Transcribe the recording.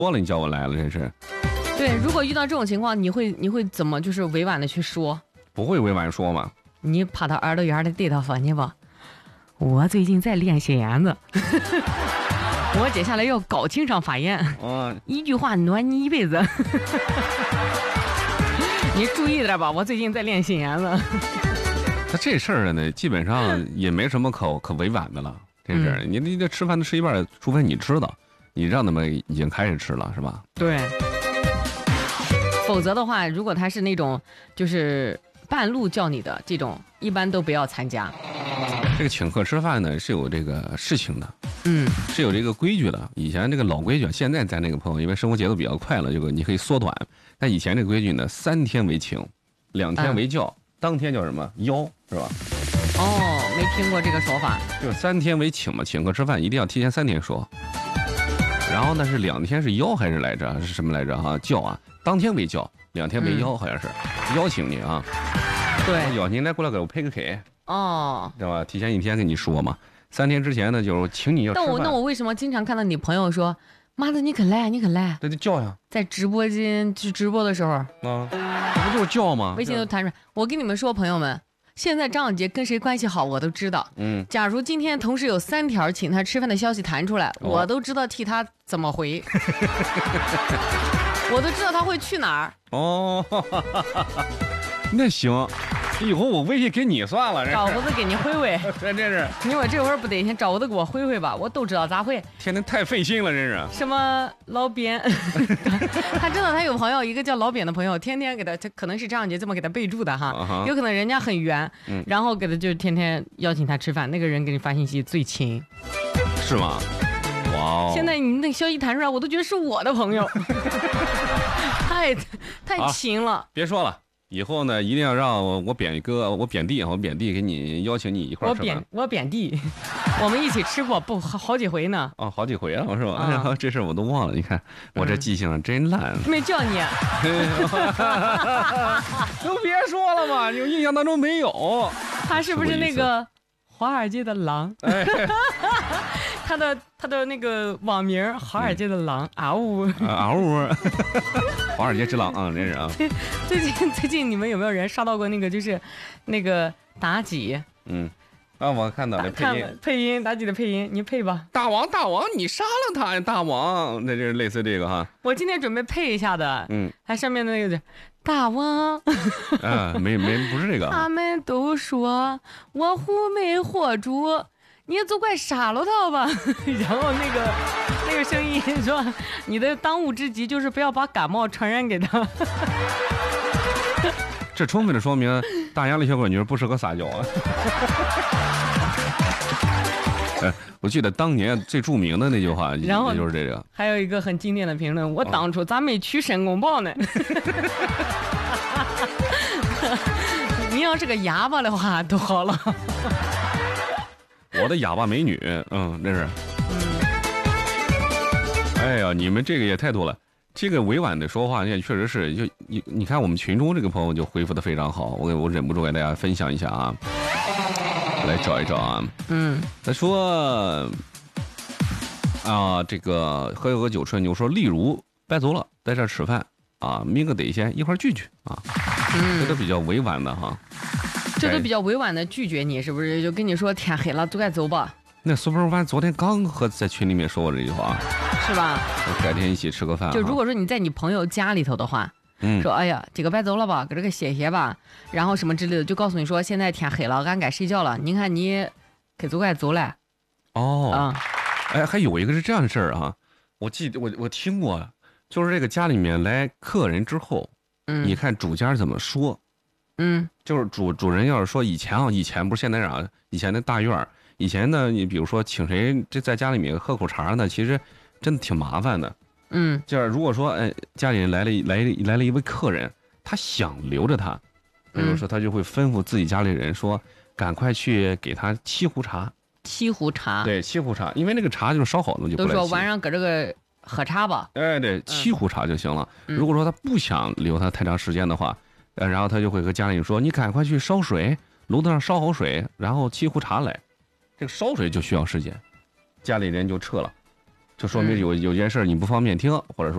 了，你叫我来了，真是。 对，如果遇到这种情况，你会怎么就是委婉的去说？ 不会委婉说嘛？ 你趴他耳朵眼的对他说你吧，我最近在练弦子，我接下来要高情商发言，一句话暖你一辈子。你注意点吧，我最近在练弦子。 那这事儿呢，基本上也没什么可委婉的了。这事儿，你这吃饭都吃一半，除非你知道，你让他们已经开始吃了，是吧？ 对。否则的话，如果他是那种就是半路叫你的这种，一般都不要参加。 这个请客吃饭呢是有这个事情的，是有这个规矩的。以前这个老规矩，现在咱那个朋友因为生活节奏比较快了，这个你可以缩短。但以前这个规矩呢，3天为请，2天为叫，当天叫什么邀，是吧？ 哦，没听过这个说法。 就是3天为请嘛，请客吃饭一定要提前3天说。然后呢是2天是邀还是来着？是什么来着哈？叫啊，当天为叫，2天为邀，好像是邀请你啊。 对， 邀您来过来给我配个 K。 哦， 对吧？提前1天跟你说嘛，3天之前呢，就是请你要吃饭。 那我为什么经常看到你朋友说，妈的你可来，你可来？ 那就叫呀， 在直播间去直播的时候啊， 不就是叫吗？ 微信都弹出来。我跟你们说，朋友们，现在张小杰跟谁关系好，我都知道。假如今天同时有3条请他吃饭的消息弹出来，我都知道替他怎么回，我都知道他会去哪儿。 哦，那行。以后我微信给你算了， 找我都给你回回。 真是， 你说这会儿不得先找我都给我回回吧，我都知道咋回。 天天太费心了，真是。 什么老扁，他知道他有朋友，一个叫老扁的朋友，天天给他可能是张小杰这么给他备注的哈，有可能人家很圆，然后给他就天天邀请他吃饭，那个人给你发信息最亲， 是吗？哇哦！ 现在你那个消息弹出来，我都觉得是我的朋友，太亲了。 别说了。以后呢，一定要让我扁哥，我扁弟给你邀请你一块儿吃饭。 我扁弟，我们一起吃过不好几回呢。 哦，好几回了是吧？哎呀，这事我都忘了。你看我这记性真烂。 没叫你。 都别说了嘛，有印象当中没有。 他是不是那个华尔街的狼？他的那个网名华尔街的狼啊呜啊呜，华尔街之狼啊，真是啊。 最近你们有没有人刷到过那个就是那个妲己？ 我看到了配音妲己的配音，你配吧。 大王，你杀了他呀，大王，那就是类似这个哈。 我今天准备配一下的，它上面的那个大王， 没不是这个。 他们都说我狐媚火烛。你就快杀了他吧，然后那个声音说，你的当务之急就是不要把感冒传染给他。 这充分的说明大压力小滚女不适合撒娇啊。我记得当年最著名的那句话，然后就是这个。 还有一个很经典的评论，我当初咋没娶申公豹呢？你要是个哑巴的话都好了。 我的哑巴美女，真是。哎呀，你们这个也太多了。这个委婉的说话，也确实是，就你看我们群中这个朋友就回复的非常好，我忍不住给大家分享一下啊，来找一找啊。他说这个喝酒吹牛说，例如白走了，在这儿吃饭啊，明个得先一块聚聚啊，这都比较委婉的哈。 这都比较委婉的拒绝你，是不是？就跟你说天黑了，快走吧。 那苏北湾昨天刚在群里面说过这句话， 是吧？ 改天一起吃个饭。 就如果说你在你朋友家里头的话，说哎呀，这个白走了吧，搁这个歇歇吧，然后什么之类的，就告诉你说现在天黑了，俺该睡觉了。你看你该走了。 还有一个是这样的事儿啊，我听过，就是这个家里面来客人之后，你看主家怎么说。就是主人要是说以前不是现在啊，以前的大院以前呢，你比如说请谁这在家里面喝口茶呢，其实真的挺麻烦的。就是如果说家里人来了一位客人，他想留着他，比如说他就会吩咐自己家里人说，赶快去给他沏壶茶。对，沏壶茶，因为那个茶就是烧好了就不来沏。都说晚上搁这个喝茶吧。 对，沏壶茶就行了。如果说他不想留他太长时间的话。然后他就会和家里人说，你赶快去烧水，炉子上烧好水，然后沏壶茶来。这个烧水就需要时间，家里人就撤了。 就说明有件事你不方便听，或者说。